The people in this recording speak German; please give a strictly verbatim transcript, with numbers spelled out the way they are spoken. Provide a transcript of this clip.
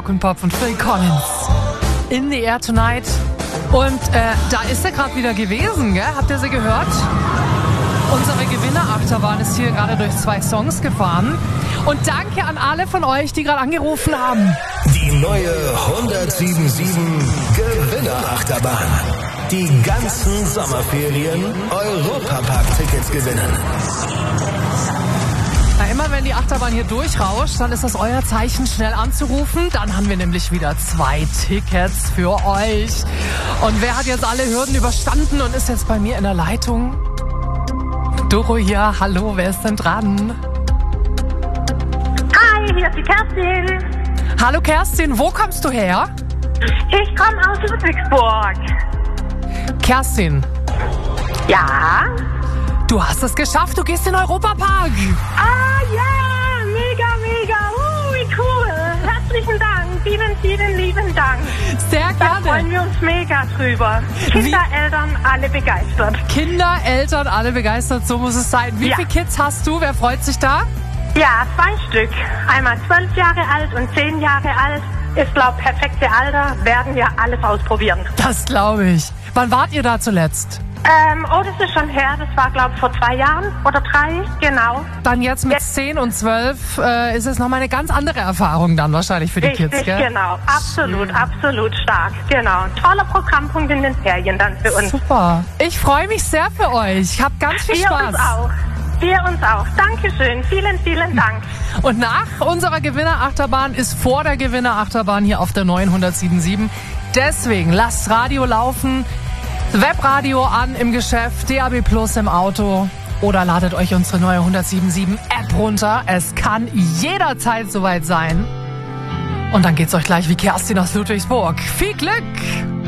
und Pop von Phil Collins. In the Air Tonight. Und äh, da ist er gerade wieder gewesen, gell? Habt ihr sie gehört? Unsere Gewinnerachterbahn ist hier gerade durch zwei Songs gefahren. Und danke an alle von euch, die gerade angerufen haben. Die neue hundertsieben Gewinnerachterbahn. Die ganzen Sommerferien Europapark-Tickets gewinnen. Na, immer wenn die Achterbahn hier durchrauscht, dann ist das euer Zeichen, schnell anzurufen. Dann haben wir nämlich wieder zwei Tickets für euch. Und wer hat jetzt alle Hürden überstanden und ist jetzt bei mir in der Leitung? Doro hier, hallo, wer ist denn dran? Hi, hier ist die Kerstin. Hallo Kerstin, wo kommst du her? Ich komme aus Ludwigsburg. Kerstin. Ja? Du hast es geschafft, du gehst in den Europapark. Ah ja, mega, mega, uh, wie cool. Herzlichen Dank, vielen, vielen lieben Dank. Sehr Da gerne. freuen wir uns mega drüber. Kinder, Wie? Eltern, alle begeistert. Kinder, Eltern, alle begeistert, so muss es sein. Wie Ja. viele Kids hast du? Wer freut sich da? Ja, zwei Stück. Einmal zwölf Jahre alt und zehn Jahre alt. Ist, glaub, perfekte Alter. Werden wir alles ausprobieren. Das glaube ich. Wann wart ihr da zuletzt? Ähm, oh, das ist schon her. Das war, glaub, vor zwei Jahren oder drei. Genau. Dann jetzt mit Jetzt- zehn und zwölf äh, ist es nochmal eine ganz andere Erfahrung dann wahrscheinlich für die Richtig, Kids, gell? genau. Absolut, absolut stark. Genau. Toller Programmpunkt in den Ferien dann für uns. Super. Ich freue mich sehr für euch. Ich habe ganz viel Wir Spaß. uns auch. Wir uns auch. Dankeschön. Vielen, vielen Dank. Und nach unserer Gewinnerachterbahn ist vor der Gewinnerachterbahn hier auf der neuen hundertsiebenundsiebzig. Deswegen lasst Radio laufen, Webradio an im Geschäft, D A B Plus im Auto oder ladet euch unsere neue hundertsiebenundsiebzig App runter. Es kann jederzeit soweit sein. Und dann geht's euch gleich wie Kerstin aus Ludwigsburg. Viel Glück!